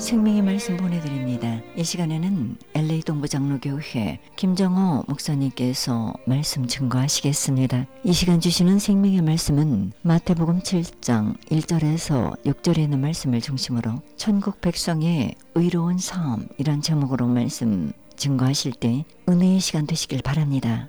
생명의 말씀 보내드립니다. 이 시간에는 LA 동부장로교회 김정호 목사님께서 말씀 증거하시겠습니다. 이 시간 주시는 생명의 말씀은 마태복음 7장 1절에서 6절에 있는 말씀을 중심으로 천국 백성의 의로운 삶이란 제목으로 말씀 증거하실 때 은혜의 시간 되시길 바랍니다.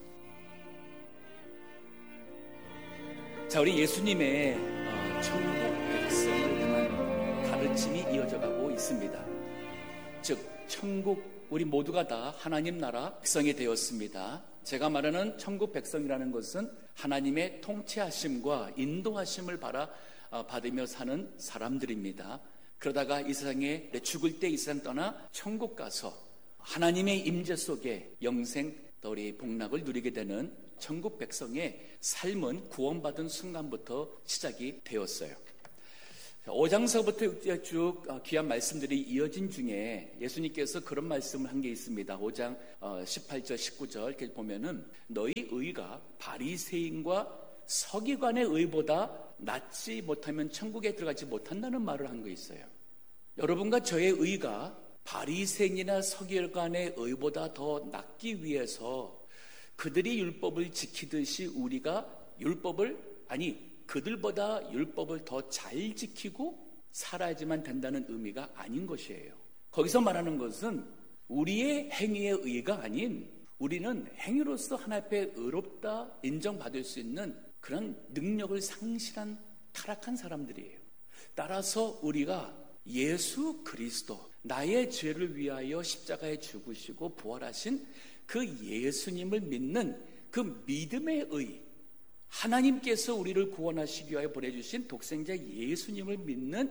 자, 우리 예수님의 천국 백성을 향한 가르침이 이어져 가고 있습니다. 즉, 천국, 우리 모두가 다 하나님 나라 백성이 되었습니다. 제가 말하는 천국 백성이라는 것은 하나님의 통치하심과 인도하심을 받으며 사는 사람들입니다. 그러다가 이 세상에 죽을 때 이 세상 떠나 천국 가서 하나님의 임재 속에 영생 또 우리 복락을 누리게 되는 천국 백성의 삶은 구원받은 순간부터 시작이 되었어요. 5장서부터 6장 쭉 귀한 말씀들이 이어진 중에 예수님께서 그런 말씀을 한 게 있습니다. 5장 18절 19절 이렇게 보면은 너희 의가 바리새인과 서기관의 의보다 낫지 못하면 천국에 들어가지 못한다는 말을 한 거 있어요. 여러분과 저의 의가 바리새인이나 서기관의 의보다 더 낫기 위해서 그들이 율법을 지키듯이 우리가 그들보다 율법을 더 잘 지키고 살아야지만 된다는 의미가 아닌 것이에요. 거기서 말하는 것은 우리의 행위의 의가 아닌 우리는 행위로서 하나님 앞에 의롭다 인정받을 수 있는 그런 능력을 상실한 타락한 사람들이에요. 따라서 우리가 예수 그리스도, 나의 죄를 위하여 십자가에 죽으시고 부활하신 그 예수님을 믿는 그 믿음의 의, 하나님께서 우리를 구원하시기 위하여 보내주신 독생자 예수님을 믿는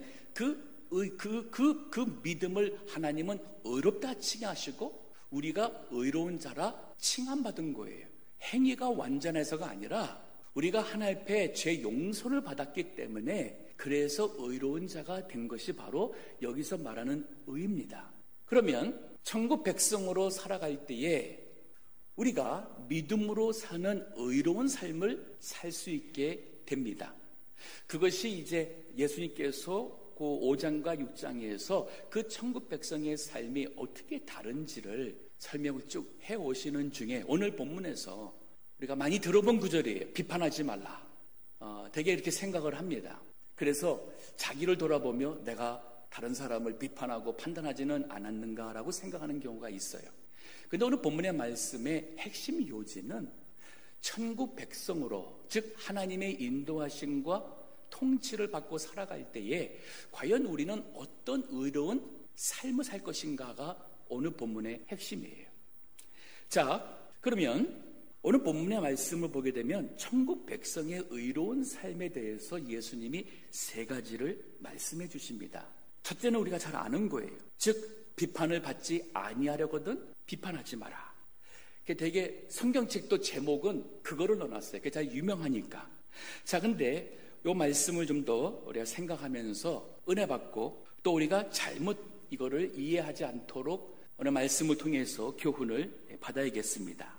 그 믿음을 하나님은 의롭다 칭하시고 우리가 의로운 자라 칭함받은 거예요. 행위가 완전해서가 아니라 우리가 하나님 앞에 죄 용서를 받았기 때문에 그래서 의로운 자가 된 것이 바로 여기서 말하는 의입니다. 그러면 천국 백성으로 살아갈 때에 우리가 믿음으로 사는 의로운 삶을 살 수 있게 됩니다. 그것이 이제 예수님께서 그 5장과 6장에서 그 천국 백성의 삶이 어떻게 다른지를 설명을 쭉 해오시는 중에 오늘 본문에서 우리가 많이 들어본 구절이에요. 비판하지 말라. 되게 이렇게 생각을 합니다. 그래서 자기를 돌아보며 내가 다른 사람을 비판하고 판단하지는 않았는가라고 생각하는 경우가 있어요. 그런데 오늘 본문의 말씀의 핵심 요지는 천국 백성으로, 즉 하나님의 인도하심과 통치를 받고 살아갈 때에 과연 우리는 어떤 의로운 삶을 살 것인가가 오늘 본문의 핵심이에요. 자, 그러면 오늘 본문의 말씀을 보게 되면 천국 백성의 의로운 삶에 대해서 예수님이 세 가지를 말씀해 주십니다. 첫째는 우리가 잘 아는 거예요. 즉 비판을 받지 아니하려거든 비판하지 마라. 되게 성경책도 제목은 그거를 넣어놨어요. 그게 잘 유명하니까. 자, 근데 이 말씀을 좀 더 우리가 생각하면서 은혜 받고 또 우리가 잘못 이거를 이해하지 않도록 오늘 말씀을 통해서 교훈을 받아야겠습니다.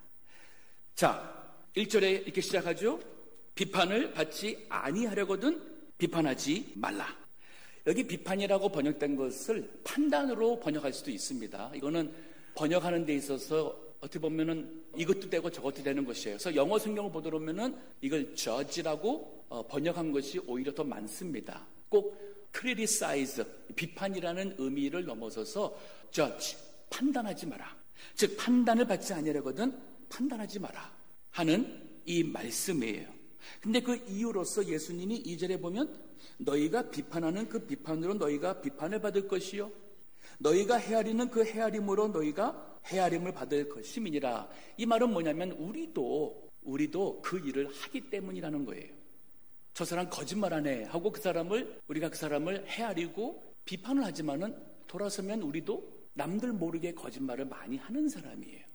자, 1절에 이렇게 시작하죠. 비판을 받지 아니하려거든 비판하지 말라. 여기 비판이라고 번역된 것을 판단으로 번역할 수도 있습니다. 이거는 번역하는 데 있어서 어떻게 보면은 이것도 되고 저것도 되는 것이에요. 그래서 영어 성경을 보다 보면은 이걸 judge라고 번역한 것이 오히려 더 많습니다. 꼭 criticize, 비판이라는 의미를 넘어서서 judge, 판단하지 마라. 즉 판단을 받지 아니하려거든 판단하지 마라 하는 이 말씀이에요. 근데 그 이유로서 예수님이 2절에 보면 너희가 비판하는 그 비판으로 너희가 비판을 받을 것이요 너희가 헤아리는 그 헤아림으로 너희가 헤아림을 받을 것임이니라. 이 말은 뭐냐면 우리도 그 일을 하기 때문이라는 거예요. 저 사람 거짓말하네 하고 우리가 그 사람을 헤아리고 비판을 하지만은 돌아서면 우리도 남들 모르게 거짓말을 많이 하는 사람이에요.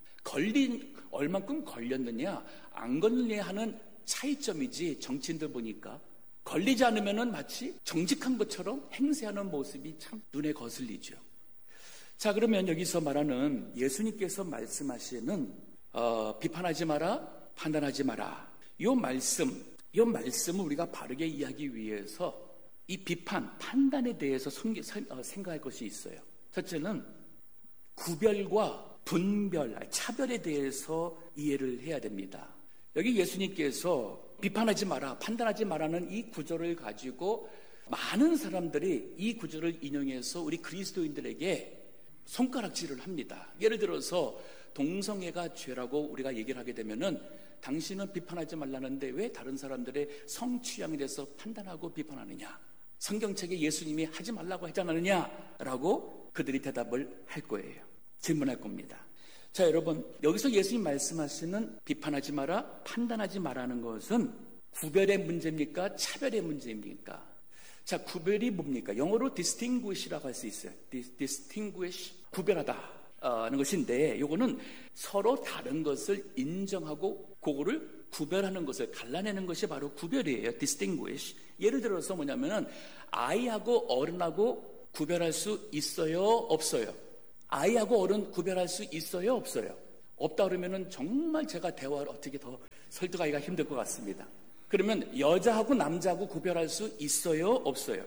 얼만큼 걸렸느냐 안 걸리냐 하는 차이점이지. 정치인들 보니까 걸리지 않으면은 마치 정직한 것처럼 행세하는 모습이 참 눈에 거슬리죠. 자, 그러면 여기서 말하는 예수님께서 말씀하시는 비판하지 마라, 판단하지 마라. 이 말씀을 우리가 바르게 이해하기 위해서 이 비판, 판단에 대해서 생각할 것이 있어요. 첫째는 구별과 분별, 차별에 대해서 이해를 해야 됩니다. 여기 예수님께서 비판하지 마라, 판단하지 마라는 이 구절을 가지고 많은 사람들이 이 구절을 인용해서 우리 그리스도인들에게 손가락질을 합니다. 예를 들어서 동성애가 죄라고 우리가 얘기를 하게 되면은 당신은 비판하지 말라는데 왜 다른 사람들의 성취향에 대해서 판단하고 비판하느냐? 성경책에 예수님이 하지 말라고 하지 않았느냐? 라고 그들이 대답을 할 거예요. 질문할 겁니다. 자, 여러분, 여기서 예수님 말씀하시는 비판하지 마라, 판단하지 마라는 것은 구별의 문제입니까? 차별의 문제입니까? 자, 구별이 뭡니까? 영어로 distinguish라고 할 수 있어요. distinguish, 구별하다 하는 것인데, 이거는 서로 다른 것을 인정하고 그거를 구별하는 것을 갈라내는 것이 바로 구별이에요. distinguish. 예를 들어서 뭐냐면은 아이하고 어른하고 구별할 수 있어요? 없어요? 아이하고 어른 구별할 수 있어요? 없어요? 없다 그러면은 정말 제가 대화를 어떻게 더 설득하기가 힘들 것 같습니다. 그러면 여자하고 남자하고 구별할 수 있어요? 없어요?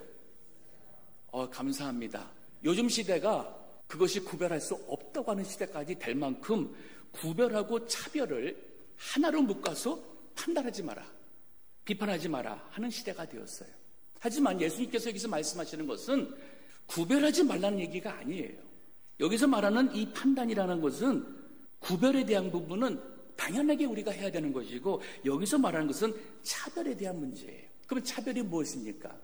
감사합니다. 요즘 시대가 그것이 구별할 수 없다고 하는 시대까지 될 만큼 구별하고 차별을 하나로 묶어서 판단하지 마라, 비판하지 마라 하는 시대가 되었어요. 하지만 예수님께서 여기서 말씀하시는 것은 구별하지 말라는 얘기가 아니에요. 여기서 말하는 이 판단이라는 것은 구별에 대한 부분은 당연하게 우리가 해야 되는 것이고, 여기서 말하는 것은 차별에 대한 문제예요. 그럼 차별이 무엇입니까?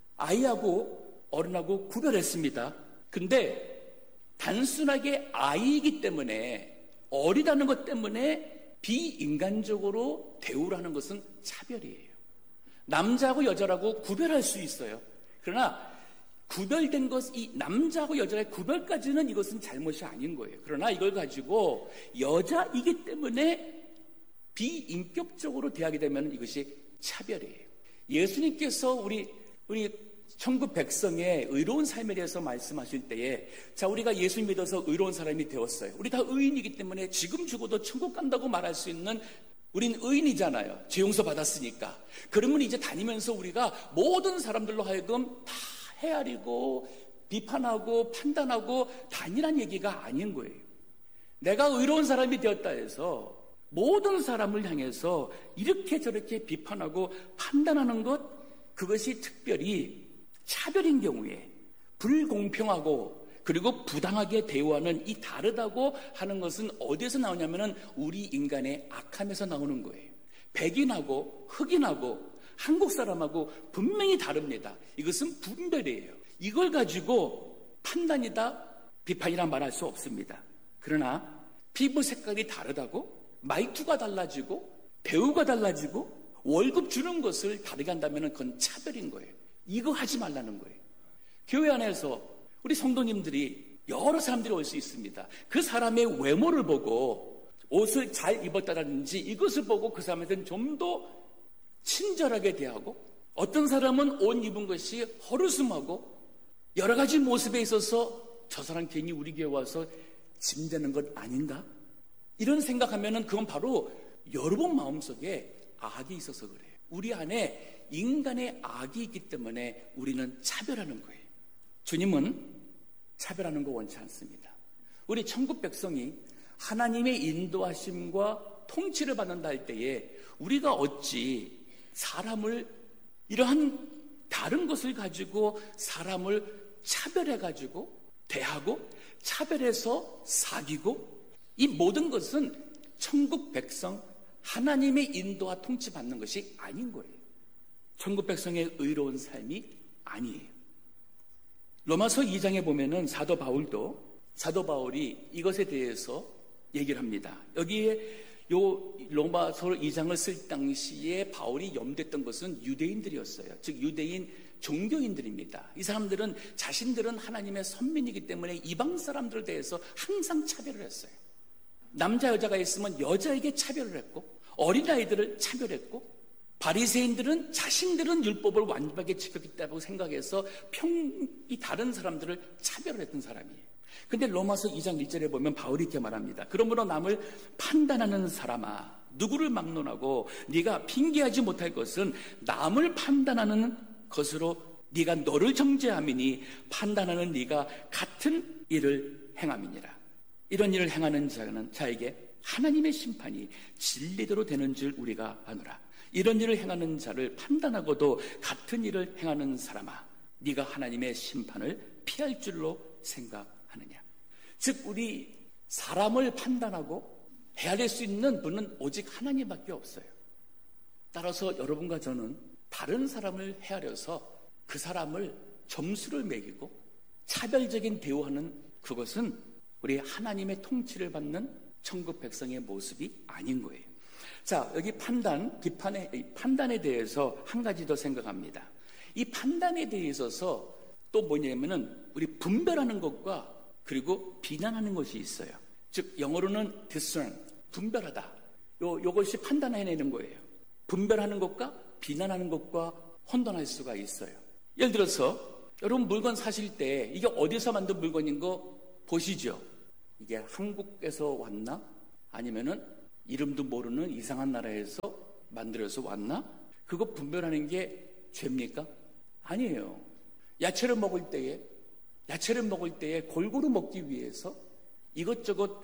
아이하고 어른하고 구별했습니다. 근데 단순하게 아이이기 때문에, 어리다는 것 때문에 비인간적으로 대우라는 것은 차별이에요. 남자하고 여자라고 구별할 수 있어요. 그러나 구별된 것, 이 남자하고 여자의 구별까지는 이것은 잘못이 아닌 거예요. 그러나 이걸 가지고 여자이기 때문에 비인격적으로 대하게 되면 이것이 차별이에요. 예수님께서 우리 천국 백성의 의로운 삶에 대해서 말씀하실 때에, 자, 우리가 예수 믿어서 의로운 사람이 되었어요. 우리 다 의인이기 때문에 지금 죽어도 천국 간다고 말할 수 있는, 우린 의인이잖아요. 죄 용서 받았으니까. 그러면 이제 다니면서 우리가 모든 사람들로 하여금 다 헤아리고 비판하고 판단하고 다니란 얘기가 아닌 거예요. 내가 의로운 사람이 되었다 해서 모든 사람을 향해서 이렇게 저렇게 비판하고 판단하는 것, 그것이 특별히 차별인 경우에 불공평하고 그리고 부당하게 대우하는 이 다르다고 하는 것은 어디에서 나오냐면은 우리 인간의 악함에서 나오는 거예요. 백인하고 흑인하고 한국 사람하고 분명히 다릅니다. 이것은 분별이에요. 이걸 가지고 판단이다, 비판이라 말할 수 없습니다. 그러나 피부 색깔이 다르다고, 말투가 달라지고, 배우가 달라지고, 월급 주는 것을 다르게 한다면 그건 차별인 거예요. 이거 하지 말라는 거예요. 교회 안에서 우리 성도님들이 여러 사람들이 올 수 있습니다. 그 사람의 외모를 보고 옷을 잘 입었다든지 이것을 보고 그 사람한테는 좀 더 친절하게 대하고, 어떤 사람은 옷 입은 것이 허르숭하고 여러 가지 모습에 있어서 저 사람 괜히 우리 교회 와서 짐되는 것 아닌가? 이런 생각하면은 그건 바로 여러분 마음속에 악이 있어서 그래요. 우리 안에 인간의 악이 있기 때문에 우리는 차별하는 거예요. 주님은 차별하는 거 원치 않습니다. 우리 천국 백성이 하나님의 인도하심과 통치를 받는다 할 때에 우리가 어찌 사람을, 이러한 다른 것을 가지고 사람을 차별해가지고 대하고 차별해서 사귀고, 이 모든 것은 천국 백성 하나님의 인도와 통치받는 것이 아닌 거예요. 천국 백성의 의로운 삶이 아니에요. 로마서 2장에 보면은 사도 바울이 이것에 대해서 얘기를 합니다. 여기에 요 로마서 2장을 쓸 당시에 바울이 염두했던 것은 유대인들이었어요. 즉 유대인 종교인들입니다. 이 사람들은 자신들은 하나님의 선민이기 때문에 이방 사람들에 대해서 항상 차별을 했어요. 남자 여자가 있으면 여자에게 차별을 했고, 어린아이들을 차별했고, 바리새인들은 자신들은 율법을 완벽하게 지켰다고 생각해서 이 다른 사람들을 차별을 했던 사람이에요. 근데 로마서 2장 1절에 보면 바울이 이렇게 말합니다. 그러므로 남을 판단하는 사람아, 누구를 막론하고 네가 핑계하지 못할 것은 남을 판단하는 것으로 네가 너를 정죄함이니 판단하는 네가 같은 일을 행함이니라. 이런 일을 행하는 자에게 하나님의 심판이 진리대로 되는 줄 우리가 아노라. 이런 일을 행하는 자를 판단하고도 같은 일을 행하는 사람아, 네가 하나님의 심판을 피할 줄로 생각하느냐. 즉 우리 사람을 판단하고 헤아릴 수 있는 분은 오직 하나님밖에 없어요. 따라서 여러분과 저는 다른 사람을 헤아려서 그 사람을 점수를 매기고 차별적인 대우하는 그것은 우리 하나님의 통치를 받는 천국 백성의 모습이 아닌 거예요. 자, 여기 판단에 대해서 한 가지 더 생각합니다. 이 판단에 대해서 또 뭐냐면은 우리 분별하는 것과 그리고 비난하는 것이 있어요. 즉 영어로는 discern, 분별하다. 요것이 판단해내는 거예요. 분별하는 것과 비난하는 것과 혼돈할 수가 있어요. 예를 들어서 여러분 물건 사실 때 이게 어디서 만든 물건인 거 보시죠. 이게 한국에서 왔나? 아니면은 이름도 모르는 이상한 나라에서 만들어서 왔나? 그거 분별하는 게 죄입니까? 아니에요. 야채를 먹을 때에 골고루 먹기 위해서 이것저것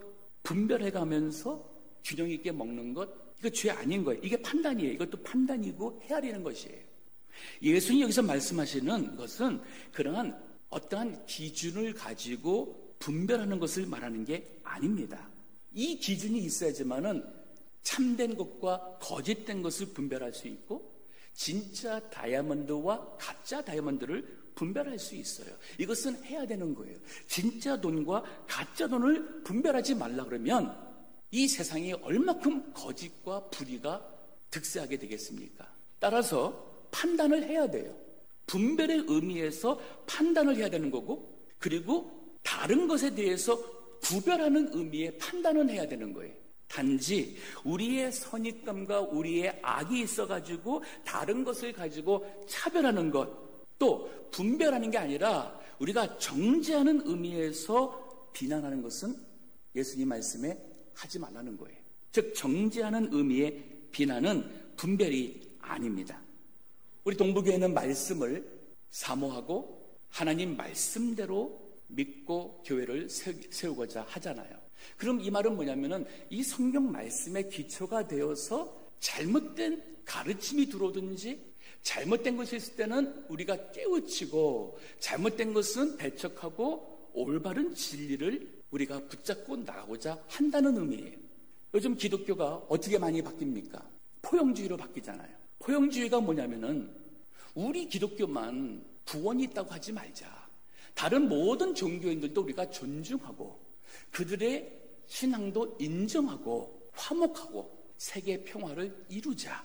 분별해가면서 균형 있게 먹는 것, 이거 죄 아닌 거예요. 이게 판단이에요. 이것도 판단이고 헤아리는 것이에요. 예수님이 여기서 말씀하시는 것은 그러한 어떠한 기준을 가지고 분별하는 것을 말하는 게 아닙니다. 이 기준이 있어야지만은 참된 것과 거짓된 것을 분별할 수 있고 진짜 다이아몬드와 가짜 다이아몬드를 분별할 수 있어요. 이것은 해야 되는 거예요. 진짜 돈과 가짜 돈을 분별하지 말라 그러면 이 세상에 얼마큼 거짓과 불의가 득세하게 되겠습니까? 따라서 판단을 해야 돼요. 분별의 의미에서 판단을 해야 되는 거고 그리고 다른 것에 대해서 구별하는 의미의 판단은 해야 되는 거예요. 단지 우리의 선입감과 우리의 악이 있어가지고 다른 것을 가지고 차별하는 것, 또 분별하는 게 아니라 우리가 정죄하는 의미에서 비난하는 것은 예수님 말씀에 하지 말라는 거예요. 즉 정죄하는 의미의 비난은 분별이 아닙니다. 우리 동부교회는 말씀을 사모하고 하나님 말씀대로 믿고 교회를 세우고자 하잖아요. 그럼 이 말은 뭐냐면은 이 성경 말씀의 기초가 되어서 잘못된 가르침이 들어오든지 잘못된 것이 있을 때는 우리가 깨우치고 잘못된 것은 배척하고 올바른 진리를 우리가 붙잡고 나가고자 한다는 의미예요. 요즘 기독교가 어떻게 많이 바뀝니까? 포용주의로 바뀌잖아요. 포용주의가 뭐냐면은 우리 기독교만 구원이 있다고 하지 말자. 다른 모든 종교인들도 우리가 존중하고 그들의 신앙도 인정하고 화목하고 세계 평화를 이루자.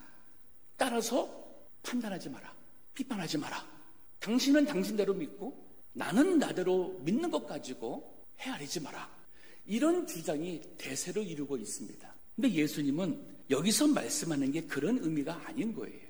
따라서 판단하지 마라. 비판하지 마라. 당신은 당신대로 믿고 나는 나대로 믿는 것 가지고 헤아리지 마라. 이런 주장이 대세를 이루고 있습니다. 근데 예수님은 여기서 말씀하는 게 그런 의미가 아닌 거예요.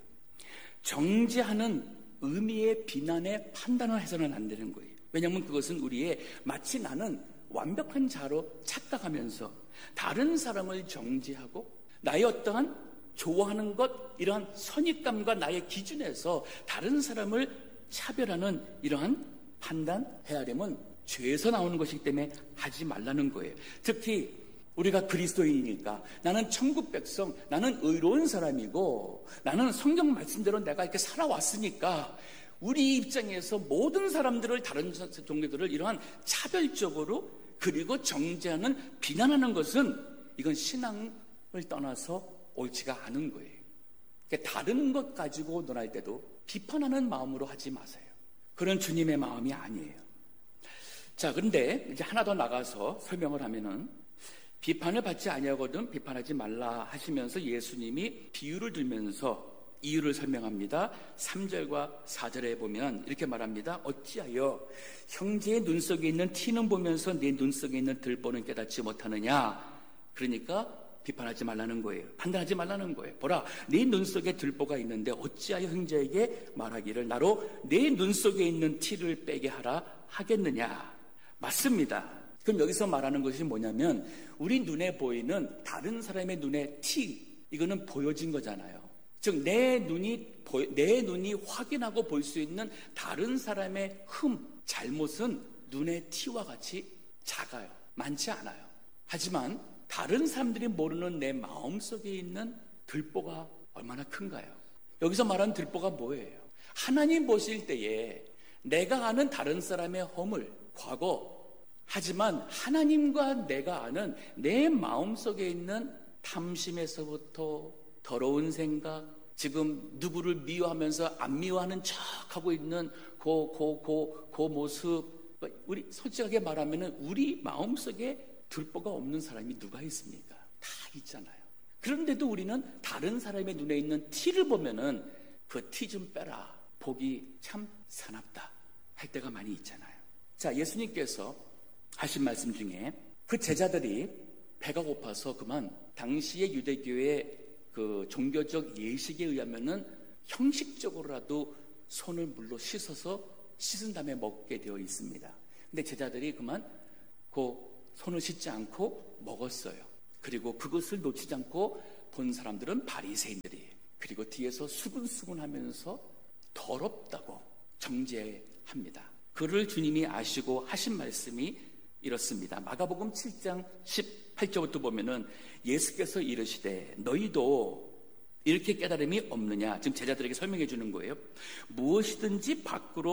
정죄하는 의미의 비난에 판단을 해서는 안 되는 거예요. 왜냐하면 그것은 우리의 마치 나는 완벽한 자로 착각하면서 다른 사람을 정죄하고 나의 어떠한 좋아하는 것, 이러한 선입감과 나의 기준에서 다른 사람을 차별하는 이러한 판단, 헤아림은 죄에서 나오는 것이기 때문에 하지 말라는 거예요. 특히 우리가 그리스도인이니까 나는 천국 백성, 나는 의로운 사람이고 나는 성경 말씀대로 내가 이렇게 살아왔으니까 우리 입장에서 모든 사람들을 다른 종교들을 이러한 차별적으로 그리고 정죄하는 비난하는 것은 이건 신앙을 떠나서 옳지가 않은 거예요. 그러니까 다른 것 가지고 논할 때도 비판하는 마음으로 하지 마세요. 그런 주님의 마음이 아니에요. 자, 그런데 이제 하나 더 나가서 설명을 하면은 비판을 받지 아니하거든 비판하지 말라 하시면서 예수님이 비유를 들면서 이유를 설명합니다. 3절과 4절에 보면 이렇게 말합니다. 어찌하여 형제의 눈 속에 있는 티는 보면서 내 눈 속에 있는 들보는 깨닫지 못하느냐. 그러니까 비판하지 말라는 거예요. 판단하지 말라는 거예요. 보라, 네 눈 속에 들보가 있는데 어찌하여 형제에게 말하기를 나로 내 눈 속에 있는 티를 빼게 하라 하겠느냐. 맞습니다. 그럼 여기서 말하는 것이 뭐냐면 우리 눈에 보이는 다른 사람의 눈에 티, 이거는 보여진 거잖아요. 즉 내 눈이 확인하고 볼 수 있는 다른 사람의 잘못은 눈의 티와 같이 작아요. 많지 않아요. 하지만 다른 사람들이 모르는 내 마음속에 있는 들보가 얼마나 큰가요? 여기서 말하는 들보가 뭐예요? 하나님 보실 때에 내가 아는 다른 사람의 허물, 과거, 하지만 하나님과 내가 아는 내 마음속에 있는 탐심에서부터 더러운 생각, 지금 누구를 미워하면서 안 미워하는 척하고 있는 그 모습, 우리 솔직하게 말하면 우리 마음속에 들보가 없는 사람이 누가 있습니까? 다 있잖아요. 그런데도 우리는 다른 사람의 눈에 있는 티를 보면은 그 티 좀 빼라, 보기 참 사납다 할 때가 많이 있잖아요. 자, 예수님께서 하신 말씀 중에 그 제자들이 배가 고파서 그만 당시의 유대교의 그 종교적 예식에 의하면은 형식적으로라도 손을 물로 씻은 다음에 먹게 되어 있습니다. 근데 제자들이 그만 그 손을 씻지 않고 먹었어요. 그리고 그것을 놓치지 않고 본 사람들은 바리새인들이, 그리고 뒤에서 수근수근하면서 더럽다고 정죄합니다. 그를 주님이 아시고 하신 말씀이 이렇습니다. 마가복음 7장 18절부터 보면은 예수께서 이르시되 너희도 이렇게 깨달음이 없느냐. 지금 제자들에게 설명해 주는 거예요. 무엇이든지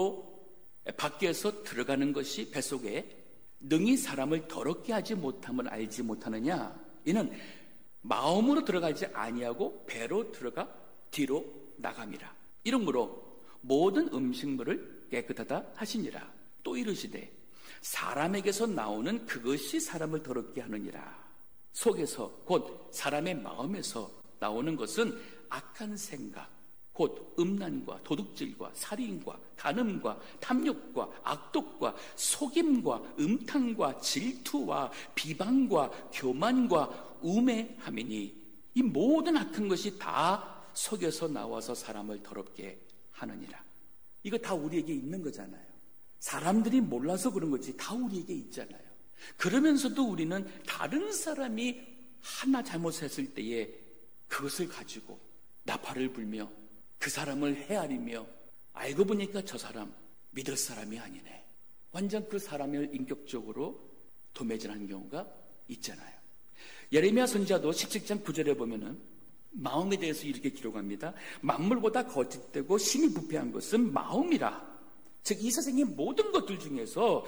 밖에서 들어가는 것이 뱃속에 능히 사람을 더럽게 하지 못함을 알지 못하느냐. 이는 마음으로 들어가지 아니하고 배로 들어가 뒤로 나감이라. 이러므로 모든 음식물을 깨끗하다 하시니라. 또 이르시되 사람에게서 나오는 그것이 사람을 더럽게 하느니라. 속에서 곧 사람의 마음에서 나오는 것은 악한 생각, 곧 음란과 도둑질과 살인과 간음과 탐욕과 악독과 속임과 음탕과 질투와 비방과 교만과 우매함이니 이 모든 악한 것이 다 속에서 나와서 사람을 더럽게 하느니라. 이거 다 우리에게 있는 거잖아요. 사람들이 몰라서 그런 거지 다 우리에게 있잖아요. 그러면서도 우리는 다른 사람이 하나 잘못했을 때에 그것을 가지고 나팔을 불며 그 사람을 헤아리며 알고 보니까 저 사람 믿을 사람이 아니네. 완전 그 사람을 인격적으로 도매질하는 경우가 있잖아요. 예레미야 선지자도 17장 9절에 보면은 마음에 대해서 이렇게 기록합니다. 만물보다 거짓되고 심히 부패한 것은 마음이라. 즉 이 세상의 모든 것들 중에서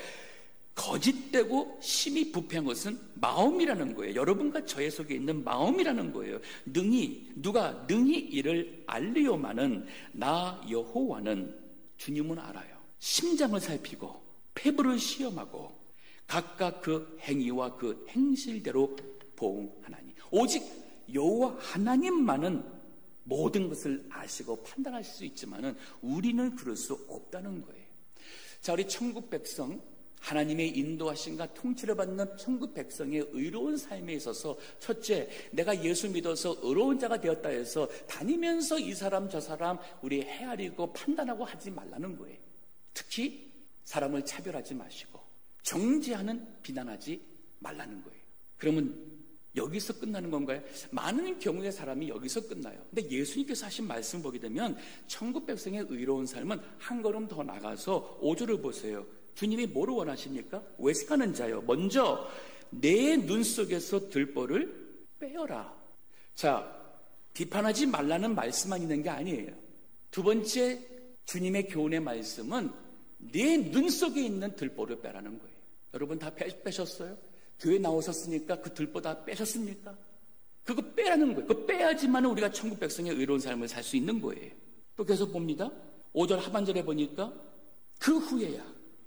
거짓되고 심히 부패한 것은 마음이라는 거예요. 여러분과 저의 속에 있는 마음이라는 거예요. 누가 능히 이를 알리오마는 나 여호와는 주님은 알아요. 심장을 살피고 폐부를 시험하고 각각 그 행위와 그 행실대로 보응하나니. 오직 여호와 하나님만은 모든 것을 아시고 판단하실 수 있지만은 우리는 그럴 수 없다는 거예요. 자, 우리 천국 백성, 하나님의 인도하심과 통치를 받는 천국 백성의 의로운 삶에 있어서 첫째, 내가 예수 믿어서 의로운 자가 되었다 해서 다니면서 이 사람 저 사람 우리 헤아리고 판단하고 하지 말라는 거예요. 특히 사람을 차별하지 마시고 정죄하는 비난하지 말라는 거예요. 그러면 여기서 끝나는 건가요? 많은 경우의 사람이 여기서 끝나요. 근데 예수님께서 하신 말씀 보게 되면 천국 백성의 의로운 삶은 한 걸음 더 나가서 5절을 보세요. 주님이 뭐를 원하십니까? 외식하는 자요. 먼저 내 눈 속에서 들보를 빼어라. 자, 비판하지 말라는 말씀만 있는 게 아니에요. 두 번째 주님의 교훈의 말씀은 내 눈 속에 있는 들보를 빼라는 거예요. 여러분 다 빼셨어요? 교회 나오셨으니까 그 들보 다 빼셨습니까? 그거 빼라는 거예요. 그거 빼야지만 우리가 천국 백성의 의로운 삶을 살 수 있는 거예요. 또 계속 봅니다. 5절 하반절에 보니까 그 후에야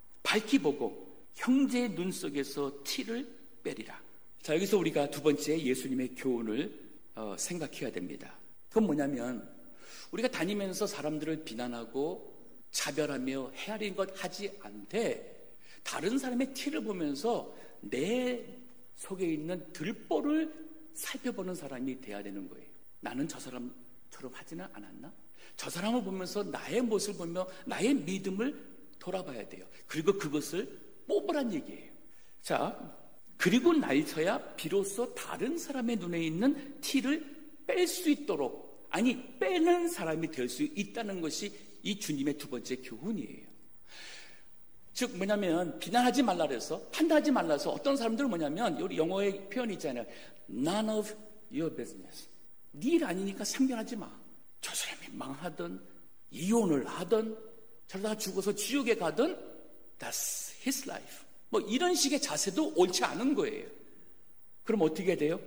밝히 보고 형제의 눈 속에서 티를 빼리라. 자, 여기서 우리가 두 번째 예수님의 교훈을 생각해야 됩니다. 그건 뭐냐면 우리가 다니면서 사람들을 비난하고 차별하며 헤아리는 것 하지 않되 다른 사람의 티를 보면서 내 속에 있는 들보를 살펴보는 사람이 돼야 되는 거예요. 나는 저 사람처럼 하지는 않았나? 저 사람을 보면서 나의 모습을 보며 나의 믿음을 돌아봐야 돼요. 그리고 그것을 뽑으란 얘기예요. 자, 그리고 날서야 비로소 다른 사람의 눈에 있는 티를 뺄 수 있도록 아니 빼는 사람이 될 수 있다는 것이 이 주님의 두 번째 교훈이에요. 즉 뭐냐면 비난하지 말라 그래서 판단하지 말라 해서 어떤 사람들은 뭐냐면 우리 영어의 표현이 있잖아요. None of your business. 네 일 아니니까 상관하지 마. 저 사람이 망하든 이혼을 하든 저러다가 죽어서 지옥에 가든 That's his life. 뭐 이런 식의 자세도 옳지 않은 거예요. 그럼 어떻게 돼요?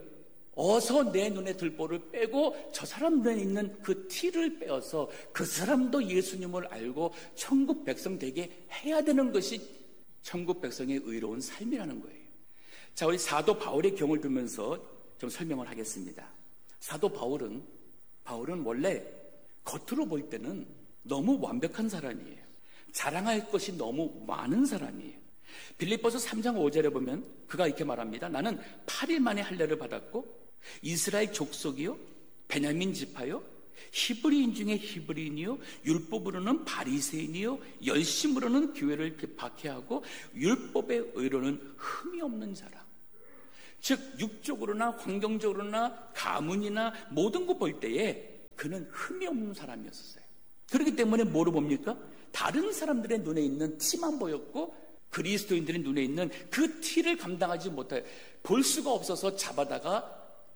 어서 내 눈에 들보를 빼고 저 사람 눈에 있는 그 티를 빼어서 그 사람도 예수님을 알고 천국 백성 되게 해야 되는 것이 천국 백성의 의로운 삶이라는 거예요. 자, 우리 사도 바울의 경우를 두면서 좀 설명을 하겠습니다. 사도 바울은 원래 겉으로 볼 때는 너무 완벽한 사람이에요. 자랑할 것이 너무 많은 사람이에요. 빌립보서 3장 5절에 보면 그가 이렇게 말합니다. 나는 8일 만에 할례를 받았고 이스라엘 족속이요 베냐민 지파요 히브리인 중에 히브리인이요 율법으로는 바리새인이요 열심으로는 교회를 박해하고 율법의 의로는 흠이 없는 자라. 즉 육적으로나 환경적으로나 가문이나 모든 거 볼 때에 그는 흠이 없는 사람이었어요. 그렇기 때문에 뭐로 봅니까? 다른 사람들의 눈에 있는 티만 보였고 그리스도인들의 눈에 있는 그 티를 감당하지 못해 볼 수가 없어서 잡아다가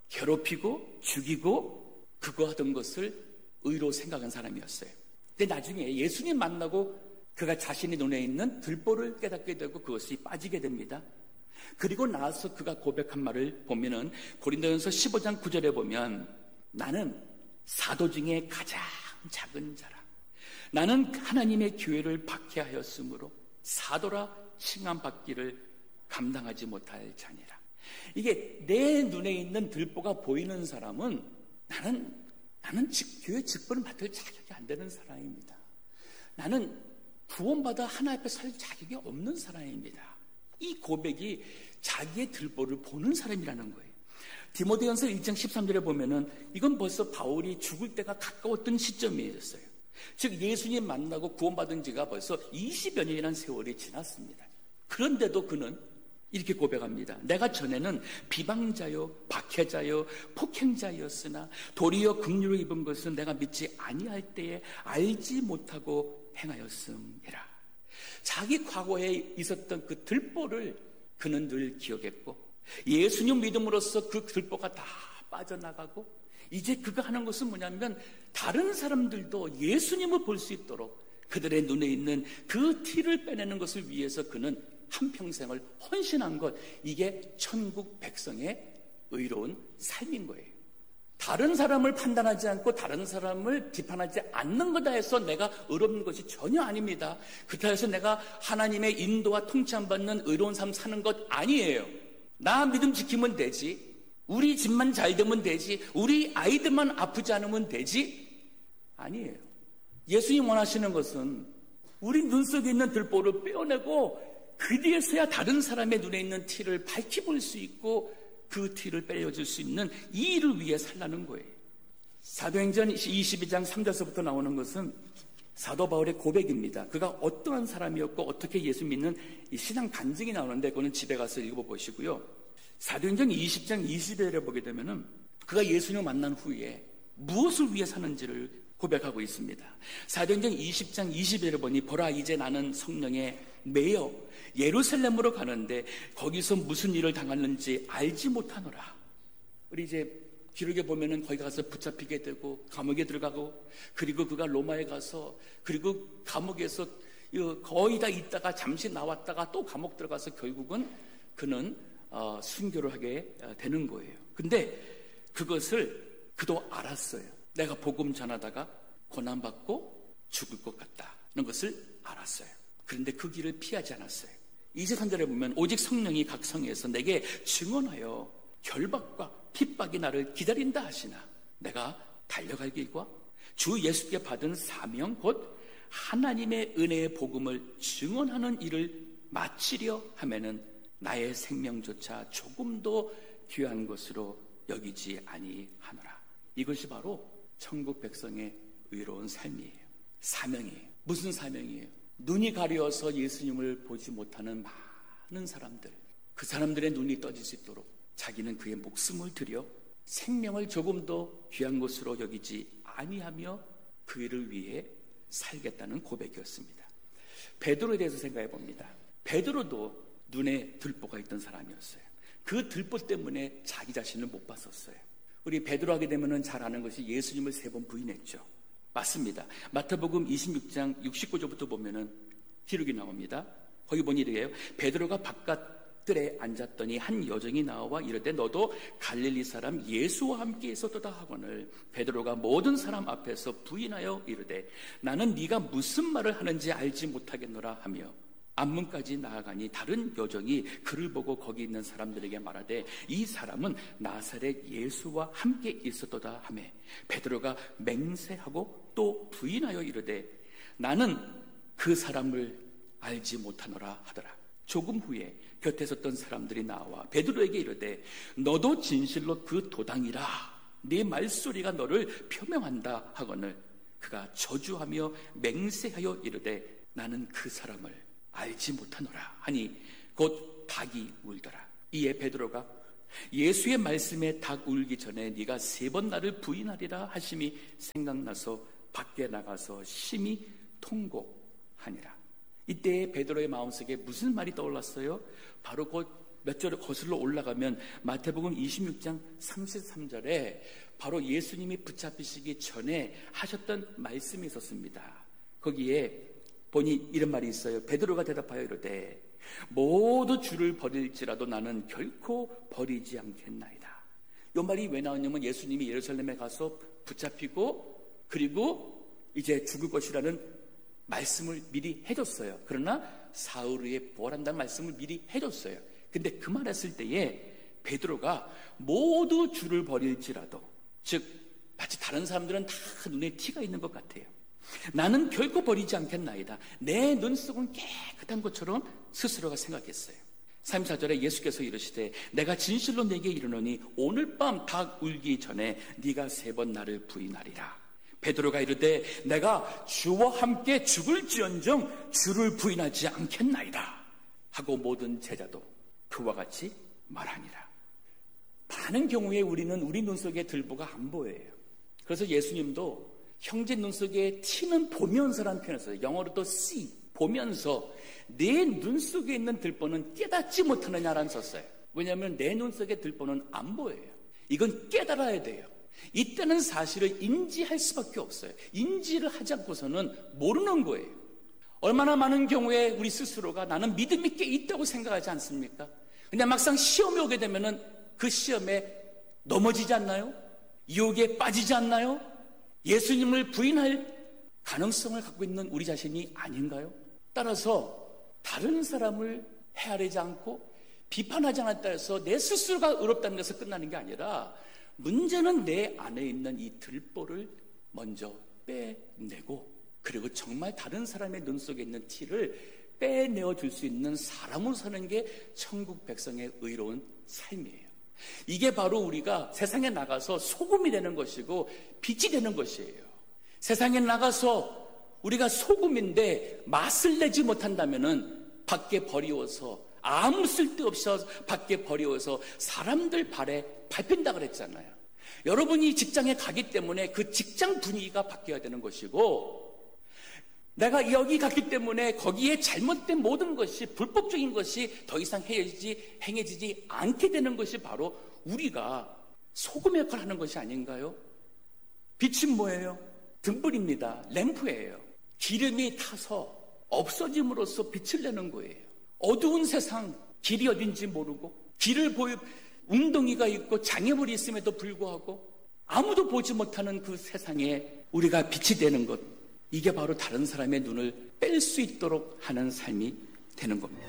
괴롭히고 죽이고 그거 하던 것을 의로 생각한 사람이었어요. 근데 나중에 예수님 만나고 그가 자신의 눈에 있는 들보를 깨닫게 되고 그것이 빠지게 됩니다. 그리고 나서 그가 고백한 말을 보면은 고린도전서 15장 9절에 보면 나는 사도 중에 가장 작은 자라. 나는 하나님의 교회를 박해하였으므로 사도라 칭함받기를 감당하지 못할 자니라. 이게 내 눈에 있는 들보가 보이는 사람은 나는 교회 직분을 맡을 자격이 안 되는 사람입니다. 나는 구원받아 하나님 앞에 설 자격이 없는 사람입니다. 이 고백이 자기의 들보를 보는 사람이라는 거예요. 디모데전서 1장 13절에 보면은 이건 벌써 바울이 죽을 때가 가까웠던 시점이었어요. 즉 예수님 만나고 구원받은 지가 벌써 20여 년이라는 세월이 지났습니다. 그런데도 그는 이렇게 고백합니다. 내가 전에는 비방자요 박해자요 폭행자였으나 도리어 긍휼을 입은 것은 내가 믿지 아니할 때에 알지 못하고 행하였음이라. 자기 과거에 있었던 그 들보를 그는 늘 기억했고 예수님 믿음으로써 그 들보가 다 빠져나가고 이제 그가 하는 것은 뭐냐면 다른 사람들도 예수님을 볼 수 있도록 그들의 눈에 있는 그 티를 빼내는 것을 위해서 그는 한평생을 헌신한 것, 이게 천국 백성의 의로운 삶인 거예요. 다른 사람을 판단하지 않고 다른 사람을 비판하지 않는 거다 해서 내가 의롭는 것이 전혀 아닙니다. 그렇다 해서 내가 하나님의 인도와 통치함 받는 의로운 삶 사는 것 아니에요. 나 믿음 지키면 되지, 우리 집만 잘 되면 되지, 우리 아이들만 아프지 않으면 되지, 아니에요. 예수님 원하시는 것은 우리 눈 속에 있는 들보를 빼어내고 그 뒤에서야 다른 사람의 눈에 있는 티를 밝히 볼 수 있고 그 티를 빼려줄 수 있는 이 일을 위해 살라는 거예요. 사도행전 22장 3절서부터 나오는 것은 사도 바울의 고백입니다. 그가 어떠한 사람이었고 어떻게 예수 믿는 이 신앙 간증이 나오는데 그거는 집에 가서 읽어보시고요. 사도행전 20장 20절에 보게 되면은 그가 예수님을 만난 후에 무엇을 위해 사는지를 고백하고 있습니다. 사도행전 20장 20절에 보니 보라 이제 나는 성령에 매여 예루살렘으로 가는데 거기서 무슨 일을 당하는지 알지 못하노라. 우리 이제 기록에 보면은 거기 가서 붙잡히게 되고 감옥에 들어가고 그리고 그가 로마에 가서 그리고 감옥에서 거의 다 있다가 잠시 나왔다가 또 감옥 들어가서 결국은 그는 순교를 하게 되는 거예요. 근데 그것을 그도 알았어요. 내가 복음 전하다가 고난받고 죽을 것 같다는 것을 알았어요. 그런데 그 길을 피하지 않았어요. 23절에 보면 오직 성령이 각 성에서 내게 증언하여 결박과 핍박이 나를 기다린다 하시나 내가 달려갈 길과 주 예수께 받은 사명 곧 하나님의 은혜의 복음을 증언하는 일을 마치려 하면은 나의 생명조차 조금도 귀한 것으로 여기지 아니하노라. 이것이 바로 천국 백성의 의로운 삶이에요. 사명이에요. 무슨 사명이에요? 눈이 가려워서 예수님을 보지 못하는 많은 사람들, 그 사람들의 눈이 떠질 수 있도록 자기는 그의 목숨을 들여 생명을 조금도 귀한 것으로 여기지 아니하며 그 일을 위해 살겠다는 고백이었습니다. 베드로에 대해서 생각해 봅니다. 베드로도 눈에 들보가 있던 사람이었어요. 그 들보 때문에 자기 자신을 못 봤었어요. 우리 베드로 하게 되면 잘 아는 것이 예수님을 3번 부인했죠. 맞습니다. 마태복음 26장 69절부터 보면은 기록이 나옵니다. 거기 보니 이래요. 베드로가 바깥들에 앉았더니 한 여종이 나와 이르되 너도 갈릴리 사람 예수와 함께 있었도다 하거늘 베드로가 모든 사람 앞에서 부인하여 이르되 나는 네가 무슨 말을 하는지 알지 못하겠노라 하며 앞문까지 나아가니 다른 여종이 그를 보고 거기 있는 사람들에게 말하되 이 사람은 나사렛 예수와 함께 있었도다 하며 베드로가 맹세하고 또 부인하여 이르되 나는 그 사람을 알지 못하노라 하더라. 조금 후에 곁에 섰던 사람들이 나와 베드로에게 이르되 너도 진실로 그 도당이라 네 말소리가 너를 표명한다 하거늘 그가 저주하며 맹세하여 이르되 나는 그 사람을 알지 못하노라 하니 곧 닭이 울더라. 이에 베드로가 예수의 말씀에 닭 울기 전에 네가 3번 나를 부인하리라 하심이 생각나서 밖에 나가서 심히 통곡하니라. 이때 베드로의 마음속에 무슨 말이 떠올랐어요? 바로 곧 몇 절을 거슬러 올라가면 마태복음 26장 33절에 바로 예수님이 붙잡히시기 전에 하셨던 말씀이 있었습니다. 거기에 보니 이런 말이 있어요. 베드로가 대답하여 이르되 모두 주를 버릴지라도 나는 결코 버리지 않겠나이다. 이 말이 왜 나왔냐면 예수님이 예루살렘에 가서 붙잡히고 그리고 이제 죽을 것이라는 말씀을 미리 해줬어요. 그러나 사흘 후에 부활한다는 말씀을 미리 해줬어요. 근데 그 말했을 때에 베드로가 모두 주를 버릴지라도 즉 마치 다른 사람들은 다 눈에 티가 있는 것 같아요. 나는 결코 버리지 않겠나이다. 내 눈 속은 깨끗한 것처럼 스스로가 생각했어요. 34절에 예수께서 이르시되 내가 진실로 내게 이르노니 오늘 밤 닭 울기 전에 네가 3번 나를 부인하리라. 베드로가 이르되 내가 주와 함께 죽을지언정 주를 부인하지 않겠나이다 하고 모든 제자도 그와 같이 말하니라. 많은 경우에 우리는 우리 눈 속에 들보가 안 보여요. 그래서 예수님도 형제 눈 속에 티는 보면서라는 표현을 써요. 영어로 또 see, 보면서 내 눈 속에 있는 들보는 깨닫지 못하느냐라는 썼어요. 왜냐하면 내 눈 속에 들보는 안 보여요. 이건 깨달아야 돼요. 이때는 사실을 인지할 수밖에 없어요. 인지를 하지 않고서는 모르는 거예요. 얼마나 많은 경우에 우리 스스로가 나는 믿음이 꽤 있다고 생각하지 않습니까? 근데 막상 시험에 오게 되면은 그 시험에 넘어지지 않나요? 유혹에 빠지지 않나요? 예수님을 부인할 가능성을 갖고 있는 우리 자신이 아닌가요? 따라서 다른 사람을 헤아리지 않고 비판하지 않았다 해서 내 스스로가 의롭다는 것을 끝나는 게 아니라 문제는 내 안에 있는 이 들보를 먼저 빼내고 그리고 정말 다른 사람의 눈 속에 있는 티를 빼내어 줄 수 있는 사람으로 사는 게 천국 백성의 의로운 삶이에요. 이게 바로 우리가 세상에 나가서 소금이 되는 것이고 빛이 되는 것이에요. 세상에 나가서 우리가 소금인데 맛을 내지 못한다면은 밖에 버리워서 아무 쓸데없이 밖에 버리워서 사람들 발에 밟힌다 그랬잖아요. 여러분이 직장에 가기 때문에 그 직장 분위기가 바뀌어야 되는 것이고 내가 여기 갔기 때문에 거기에 잘못된 모든 것이 불법적인 것이 더 이상 행해지지 않게 되는 것이 바로 우리가 소금 역할을 하는 것이 아닌가요? 빛은 뭐예요? 등불입니다. 램프예요. 기름이 타서 없어짐으로써 빛을 내는 거예요. 어두운 세상, 길이 어딘지 모르고 길을 웅덩이가 있고 장애물이 있음에도 불구하고 아무도 보지 못하는 그 세상에 우리가 빛이 되는 것, 이게 바로 다른 사람의 눈을 뺄 수 있도록 하는 삶이 되는 겁니다.